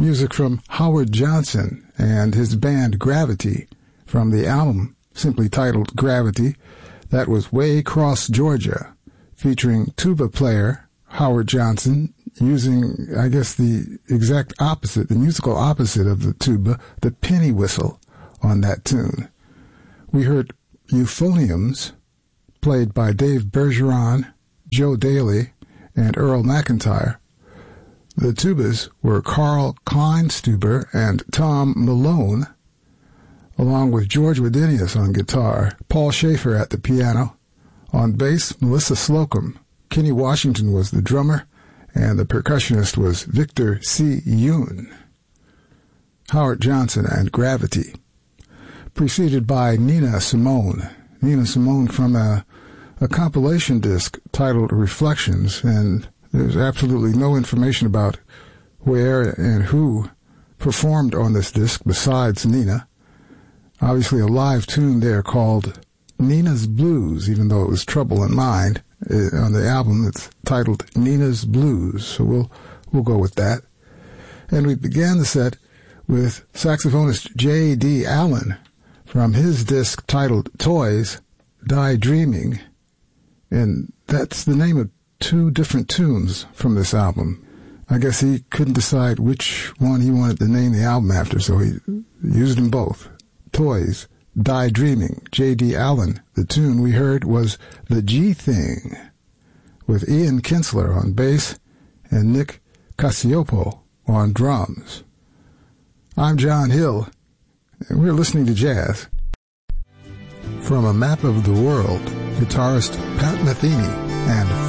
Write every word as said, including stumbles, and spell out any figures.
music from Howard Johnson and his band Gravity from the album simply titled Gravity. That was Waycross, Georgia, featuring tuba player Howard Johnson using, I guess, the exact opposite, the musical opposite of the tuba, the penny whistle on that tune. We heard Euphoniums, played by Dave Bergeron, Joe Daly, and Earl McIntyre. The tubas were Carl Kleinstuber and Tom Malone, along with George Wadenius on guitar, Paul Schaefer at the piano. On bass, Melissa Slocum. Kenny Washington was the drummer, and the percussionist was Victor C. Yoon. Howard Johnson and Gravity, preceded by Nina Simone. Nina Simone from a, a compilation disc titled Reflections, and there's absolutely no information about where and who performed on this disc besides Nina. Obviously a live tune there called Nina's Blues, even though it was Trouble in Mind. On the album, it's titled Nina's Blues, so we'll we'll go with that. And we began the set with saxophonist J D. Allen from his disc titled Toys, Die Dreaming, and that's the name of two different tunes from this album. I guess he couldn't decide which one he wanted to name the album after, so he used them both. Toys, Die Dreaming, J D. Allen. The tune we heard was The G Thing, with Ian Kinsler on bass and Nick Cacioppo on drums. I'm John Hill, and we're listening to jazz. From A Map of the World, guitarist Pat Metheny and